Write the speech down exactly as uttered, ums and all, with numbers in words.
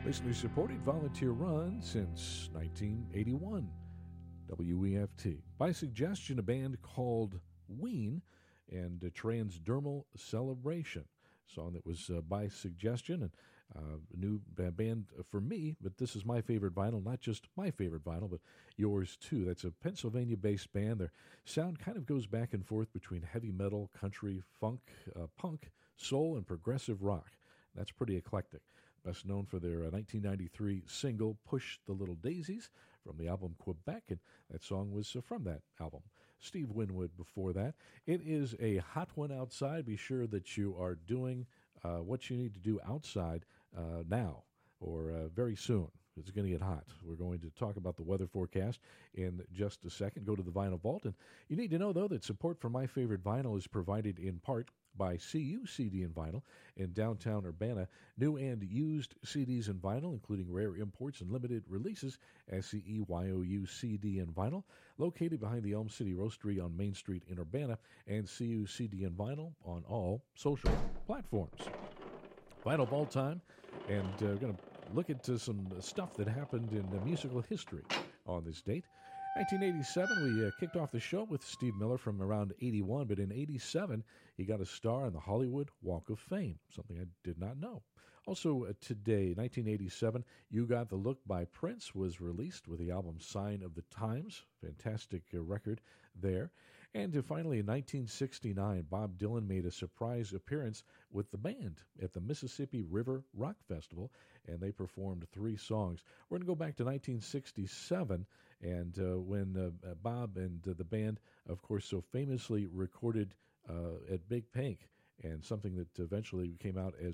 Listener supported volunteer run since nineteen eighty-one. W E F T. By suggestion, a band called Ween and a Transdermal Celebration. Song that was uh, by suggestion and uh, a new band for me, but this is my favorite vinyl, not just my favorite vinyl, but yours too. That's a Pennsylvania-based band. Their sound kind of goes back and forth between heavy metal, country, funk, uh, punk, soul, and progressive rock. That's pretty eclectic. Best known for their uh, nineteen ninety-three single, Push the Little Daisies, from the album Quebec, and that song was uh, from that album. Steve Winwood before that. It is a hot one outside. Be sure that you are doing uh, what you need to do outside uh, now or uh, very soon. It's going to get hot. We're going to talk about the weather forecast in just a second. Go to the Vinyl Vault. And you need to know, though, that support for My Favorite Vinyl is provided in part by C U C D and Vinyl in downtown Urbana. New and used C Ds and vinyl, including rare imports and limited releases. S C E Y O U C D and Vinyl, located behind the Elm City Roastery on Main Street in Urbana, and C U C D and Vinyl on all social platforms. Vinyl Vault time, and uh, we're going to look into some stuff that happened in uh, musical history on this date. nineteen eighty-seven, we uh, kicked off the show with Steve Miller from around eighty-one, but in eighty-seven, he got a star on the Hollywood Walk of Fame, something I did not know. Also uh, today, nineteen eighty-seven, You Got the Look by Prince was released with the album Sign of the Times. Fantastic uh, record there. And uh, finally, in nineteen sixty-nine, Bob Dylan made a surprise appearance with the band at the Mississippi River Rock Festival, and they performed three songs. We're going to go back to nineteen sixty-seven, and uh, when uh, Bob and uh, the band, of course, so famously recorded uh, at Big Pink, and something that eventually came out as